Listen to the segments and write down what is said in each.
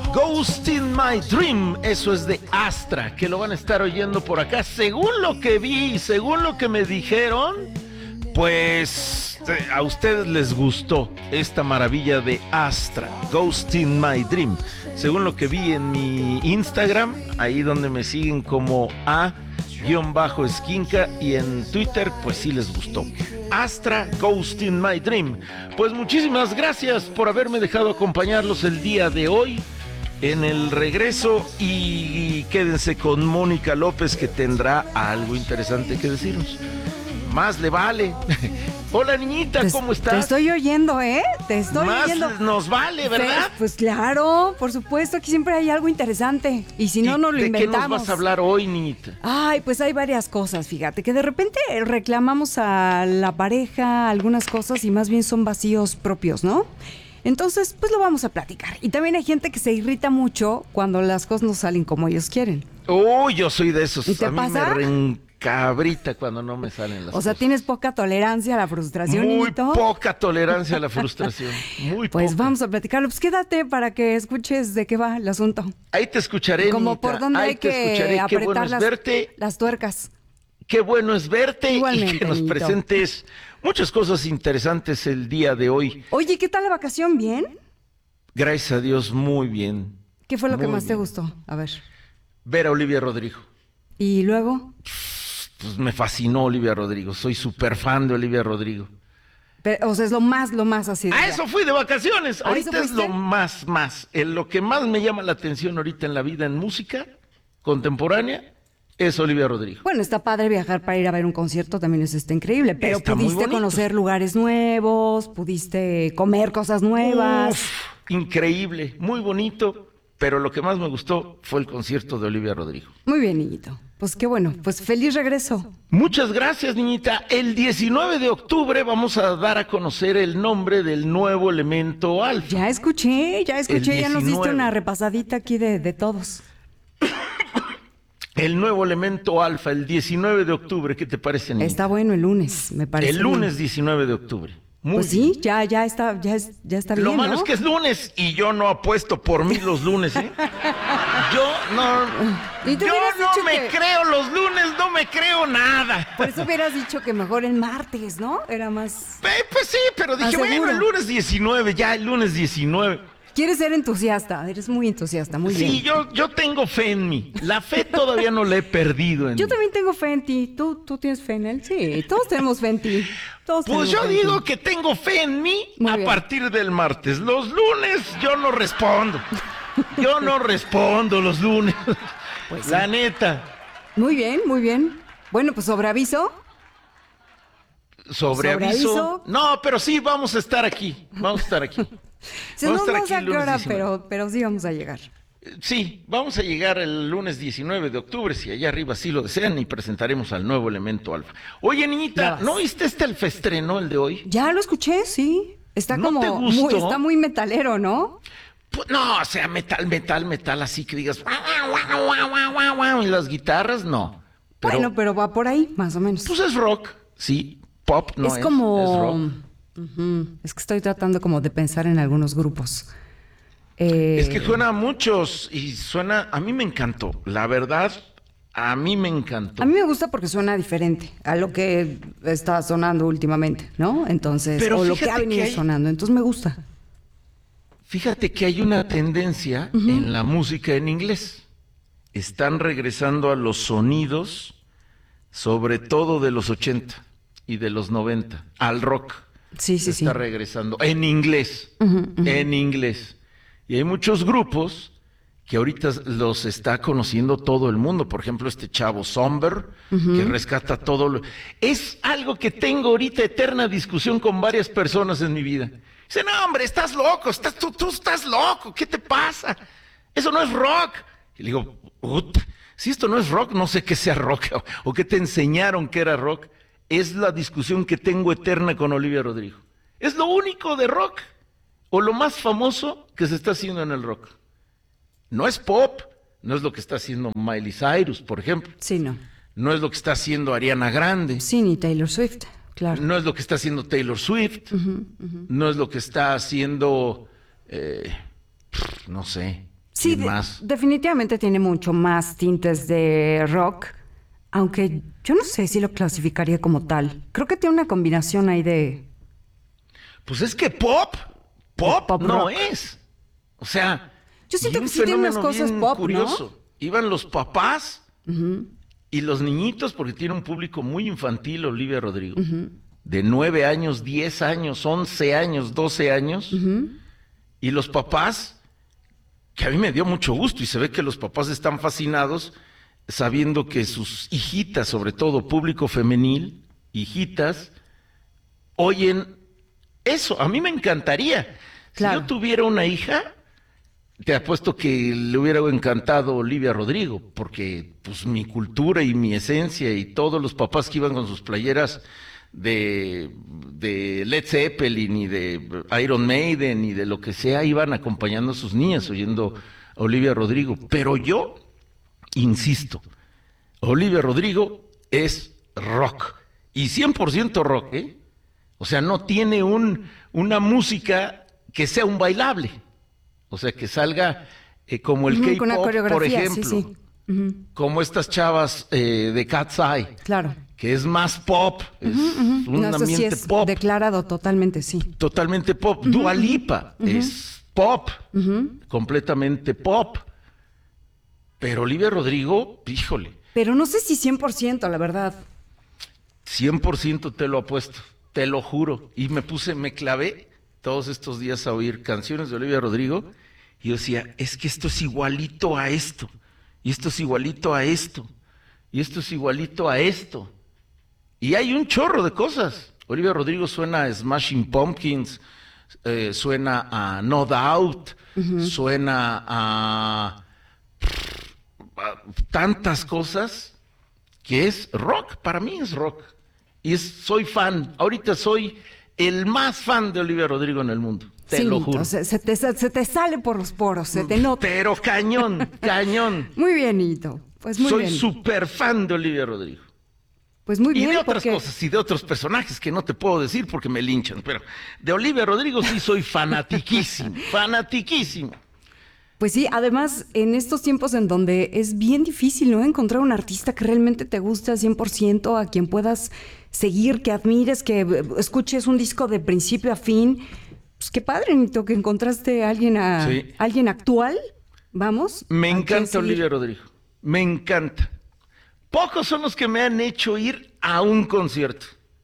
Ghost in My Dream, eso es de Astra, que lo van a estar oyendo por acá. Según lo que vi y según lo que me dijeron, pues a ustedes les gustó esta maravilla de Astra, Ghost in My Dream. Según lo que vi en mi Instagram, ahí donde me siguen como a_esquinca, y en Twitter, pues sí les gustó. Astra, Ghost in My Dream. Pues muchísimas gracias por haberme dejado acompañarlos el día de hoy en el regreso, y quédense con Mónica López, que tendrá algo interesante que decirnos. Más le vale. Hola, niñita, ¿cómo estás? Te estoy oyendo, ¿eh? Te estoy oyendo. Más nos vale, ¿verdad? Pues claro, por supuesto, aquí siempre hay algo interesante. Y si no, no lo inventamos. ¿De qué nos vas a hablar hoy, niñita? Ay, pues hay varias cosas, fíjate, que de repente reclamamos a la pareja algunas cosas y más bien son vacíos propios, ¿no? Entonces, pues lo vamos a platicar. Y también hay gente que se irrita mucho cuando las cosas no salen como ellos quieren. Oh, yo soy de esos. ¿Y te pasa? Me reencabrita cuando no me salen las cosas. O sea, ¿tienes poca tolerancia a la frustración, Muy niñito? poca tolerancia a la frustración. Muy Pues poca. vamos a platicarlo. Pues quédate para que escuches de qué va el asunto. Ahí te escucharé, Como niñita. por dónde Ahí hay te que escucharé. Qué apretar bueno es verte. las tuercas. Qué bueno es verte. Igualmente, y que nos niñito. presentes muchas cosas interesantes el día de hoy. Oye, ¿qué tal la vacación? ¿Bien? Gracias a Dios, muy bien. ¿Qué fue lo que Muy más te bien. gustó? A ver. Ver a Olivia Rodrigo. ¿Y luego? Pues me fascinó Olivia Rodrigo. Soy súper fan de Olivia Rodrigo. O sea, es lo más así. A eso fui de vacaciones. ¿A Ahorita eso es fuiste? lo más. Lo que más me llama la atención ahorita en la vida en música contemporánea es Olivia Rodrigo. Bueno, está padre viajar para ir a ver un concierto, también está increíble, pero Está muy pudiste bonito. conocer lugares nuevos, pudiste comer cosas nuevas. Uf, increíble, muy bonito, pero lo que más me gustó fue el concierto de Olivia Rodrigo. Muy bien, niñito. Pues qué bueno, pues feliz regreso. Muchas gracias, niñita. El 19 de octubre vamos a dar a conocer el nombre del nuevo elemento alfa. Ya escuché, ya nos diste 19. una repasadita aquí de todos. El nuevo elemento alfa, el 19 de octubre, ¿qué te parece, niñita? Está bueno el lunes, me parece. El lunes 19 de octubre. Muy Pues bien. sí, ya está bien, Lo malo ¿no? es que es lunes y yo no apuesto por mí los lunes, ¿eh? Yo no, Y tú yo hubieras no dicho me que- creo los lunes, no me creo nada. Por eso hubieras dicho que mejor el martes, ¿no? Era más... Pues sí, pero dije, bueno, seguro. el lunes 19, ya el lunes 19. Quieres ser entusiasta, eres muy entusiasta, muy Sí, bien. yo tengo fe en mí. La fe todavía no la he perdido en Yo mí. también tengo fe en ti. ¿Tú tienes fe en él? Sí, todos tenemos fe en ti. Todos Pues tenemos yo fe en digo ti. que tengo fe en mí Muy a bien. partir del martes. Los lunes yo no respondo. Yo no respondo los lunes. Pues sí. La neta. Muy bien, muy bien. Bueno, pues sobre aviso. Sobre aviso. aviso. No, pero sí, vamos a estar aquí. Vamos a estar aquí. Si Vamos no, a estar no sé aquí a el qué lunes hora, 19. pero sí vamos a llegar. Sí, vamos a llegar el lunes 19 de octubre, si allá arriba sí lo desean, y presentaremos al nuevo elemento alfa. Oye, Ya niñita, vas. ¿no viste el festreno, el de hoy? Ya lo escuché, sí. Está ¿No como te gustó? está muy metalero, ¿no? Pues, no, o sea, metal, así que digas, "Guau, guau, guau, guau, guau, guau", y las guitarras, no. Pero, Bueno, pero va por ahí, más o menos. pues es rock, sí, pop no es, es como... es rock. Ujú, es que estoy tratando como de pensar en algunos grupos. Es que suena a muchos y suena, a mí me encantó, la verdad, a mí me encantó. A mí me gusta porque suena diferente a lo que está sonando últimamente, ¿no? Entonces, Pero o lo que fíjate ha venido que hay- sonando. Entonces me gusta. Fíjate que hay una tendencia en la música en inglés. Están regresando a los sonidos, sobre todo de los 80 y de los 90, al rock. Sí, sí, Se está sí. regresando en inglés, en inglés. Y hay muchos grupos que ahorita los está conociendo todo el mundo. Por ejemplo, este chavo Somber, que rescata todo lo... Es algo que tengo ahorita eterna discusión con varias personas en mi vida. Dice, no, hombre, estás loco, tú estás loco, ¿qué te pasa? Eso no es rock. Y le digo, "Ut, si esto no es rock, no sé qué sea rock, o qué te enseñaron que era rock". Es la discusión que tengo eterna con Olivia Rodrigo. Es lo único de rock, o lo más famoso que se está haciendo en el rock. No es pop, no es lo que está haciendo Miley Cyrus, por ejemplo. Sí, no. No es lo que está haciendo Ariana Grande. Sí, ni Taylor Swift, claro. No es lo que está haciendo Taylor Swift. No es lo que está haciendo, no sé. Sí, más. definitivamente tiene mucho más tintes de rock, aunque yo no sé si lo clasificaría como tal. Creo que tiene una combinación ahí de... Pues es que pop pop no rock. es. O sea, Yo siento y un que sí tiene unas fenómeno cosas bien pop, curioso. Iban los papás y los niñitos, porque tiene un público muy infantil, Olivia Rodrigo, de 9 años, 10 años, 11 años, 12 años, y los papás, que a mí me dio mucho gusto, y se ve que los papás están fascinados sabiendo que sus hijitas, sobre todo público femenil, hijitas, oyen eso. A mí me encantaría. Claro. Si yo tuviera una hija, te apuesto que le hubiera encantado Olivia Rodrigo, porque pues mi cultura y mi esencia y todos los papás que iban con sus playeras de Led Zeppelin y de Iron Maiden y de lo que sea, iban acompañando a sus niñas oyendo a Olivia Rodrigo. Pero yo insisto, Olivia Rodrigo es rock, y 100% rock, ¿eh? O sea, no tiene una música que sea un bailable. O sea, que salga como el con una K-pop, por coreografía, ejemplo. sí. Como estas chavas de Cat's Eye. Claro. Que es más pop. Es un No, eso sí ambiente es pop. declarado totalmente, sí. Totalmente pop. Dua Lipa es pop. Completamente pop. Pero Olivia Rodrigo, híjole. Pero no sé si 100%, la verdad. 100% te lo apuesto. Te lo juro. Y me clavé todos estos días a oír canciones de Olivia Rodrigo, y yo decía, es que esto es igualito a esto, y esto es igualito a esto, y esto es igualito a esto. Y hay un chorro de cosas. Olivia Rodrigo suena a Smashing Pumpkins, suena a No Doubt, suena a tantas cosas, que es rock. Para mí es rock. Y soy fan. Ahorita soy el más fan de Olivia Rodrigo en el mundo. Te lo juro. Se te sale por los poros, se te nota. Pero cañón, cañón. Muy bien, Nito. Pues muy bien. Soy súper fan de Olivia Rodrigo. Pues muy Y bien. de otras cosas, y de otros personajes que no te puedo decir porque me linchan. Pero de Olivia Rodrigo sí soy fanatiquísimo, fanatiquísimo. Pues sí, además, en estos tiempos en donde es bien difícil, ¿no? Encontrar un artista que realmente te guste al 100%, a quien puedas seguir, que admires, que escuches un disco de principio a fin. Pues qué padre, Nito, que encontraste a alguien actual. Vamos. Me encanta Olivia Rodrigo. Me encanta. Pocos son los que me han hecho ir a un concierto.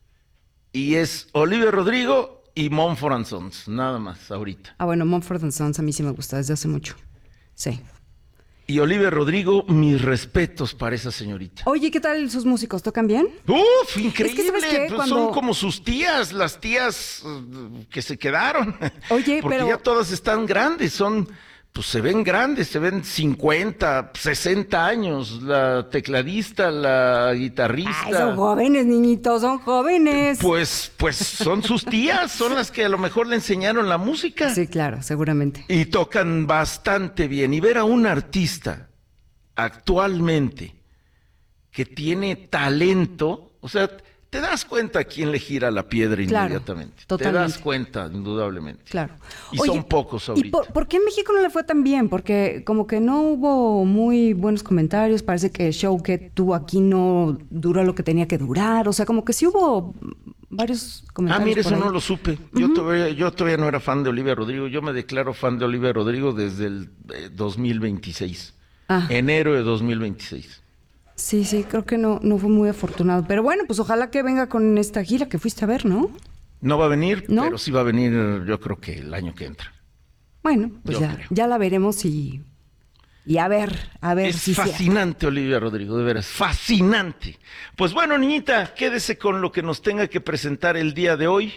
Y es Olivia Rodrigo y Mumford & Sons, nada más, ahorita. Ah, bueno, Mumford & Sons a mí sí me gusta desde hace mucho. Sí. Y Olivia Rodrigo, mis respetos para esa señorita. Oye, ¿qué tal sus músicos? ¿Tocan bien? ¡Uf! Increíble. Es que, ¿sabes qué? Pues son como sus tías, las tías que se quedaron. Oye, porque pero... ya todas están grandes, pues se ven grandes, se ven 50, 60 años. La tecladista, la guitarrista. Ay, son jóvenes, niñitos, son jóvenes. Pues son sus tías, son las que a lo mejor le enseñaron la música. Sí, claro, seguramente. Y tocan bastante bien. Y ver a un artista actualmente que tiene talento, o sea, te das cuenta a quién le gira la piedra inmediatamente. Totalmente. Te das cuenta, indudablemente. Claro. Y son pocos ahorita. ¿Y por qué en México no le fue tan bien? Porque como que no hubo muy buenos comentarios. Parece que el show que tuvo aquí no duró lo que tenía que durar. O sea, como que sí hubo varios comentarios. Mire, por eso ahí. no lo supe. Yo todavía no era fan de Olivia Rodrigo. Yo me declaro fan de Olivia Rodrigo desde el 2026. Enero de 2026. Sí, creo que no fue muy afortunado. Pero bueno, pues ojalá que venga con esta gira que fuiste a ver, ¿no? No va a venir, ¿No? pero sí va a venir, yo creo que el año que entra. Bueno, pues ya la veremos y a ver es si fascinante, Olivia Rodrigo, de veras, fascinante. Pues bueno, niñita, quédese con lo que nos tenga que presentar el día de hoy.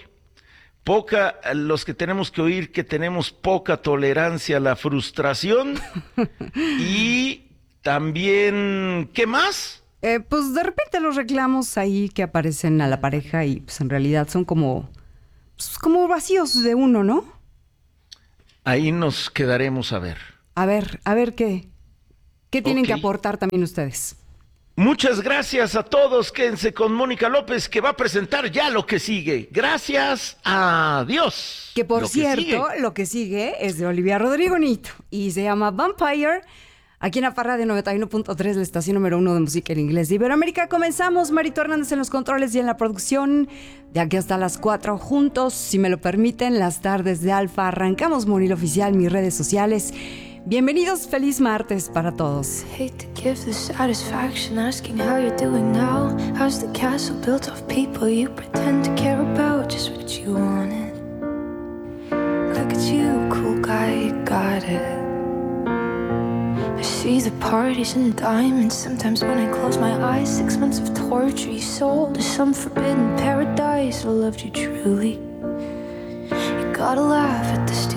Los que tenemos que oír que tenemos poca tolerancia a la frustración. Y también, ¿qué más? Pues de repente los reclamos ahí que aparecen a la pareja y pues en realidad son como vacíos de uno, ¿no? Ahí nos quedaremos a ver. A ver qué tienen que aportar también ustedes. Muchas gracias a todos. Quédense con Mónica López, que va a presentar ya lo que sigue. Gracias a Dios. Que por cierto, lo que sigue es de Olivia Rodrigo Nito y se llama Vampire. Aquí en la Parra de 91.3, la estación número 1 de música en inglés de Iberoamérica. Comenzamos, Marito Hernández en los controles y en la producción. De aquí hasta las 4 juntos, si me lo permiten, las tardes de Alfa. Arrancamos Monil Oficial, mis redes sociales. Bienvenidos, feliz martes para todos. Hate to give the satisfaction asking how you're doing now. How's the castle built of people you pretend to care about? Just what you wanted. Look at you, cool guy, you got it. I see the parties and diamonds. Sometimes when I close my eyes, 6 months of torture you sold to some forbidden paradise. I loved you truly. You gotta laugh at the